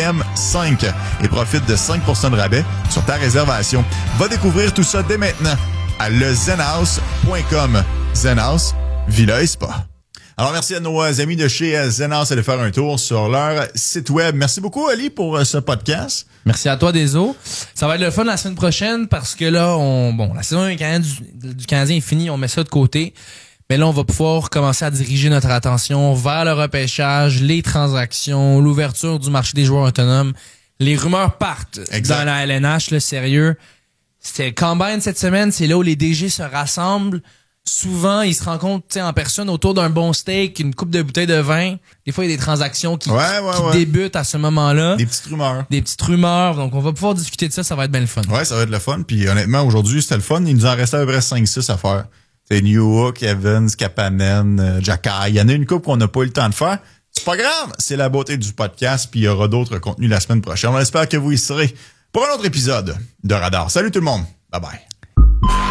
BPM5 et profite de 5% de rabais sur ta réservation. Va découvrir tout ça dès maintenant à lezenhouse.com. Zenhouse, Villa et Spa. Alors, merci à nos amis de chez Zenhouse d'aller faire un tour sur leur site web. Merci beaucoup, Ali, pour ce podcast. Merci à toi, Deso. Ça va être le fun la semaine prochaine parce que là, la saison du Canadien est finie, on met ça de côté. Mais là, on va pouvoir commencer à diriger notre attention vers le repêchage, les transactions, l'ouverture du marché des joueurs autonomes. Les rumeurs partent dans la LNH, là, sérieux. C'était le Combine cette semaine, c'est là où les DG se rassemblent. Souvent, ils se rencontrent en personne autour d'un bon steak, une coupe de bouteilles de vin. Des fois, il y a des transactions qui débutent à ce moment-là. Des petites rumeurs. Donc, on va pouvoir discuter de ça. Ça va être bien le fun. Ouais, ça va être le fun. Puis honnêtement, aujourd'hui, c'était le fun. Il nous en restait à peu près 5-6 à faire. C'est New York, Evans, Kapanen, Jacky. Il y en a une coupe qu'on n'a pas eu le temps de faire. C'est pas grave. C'est la beauté du podcast. Puis il y aura d'autres contenus la semaine prochaine. On espère que vous y serez pour un autre épisode de Radar. Salut tout le monde. Bye bye.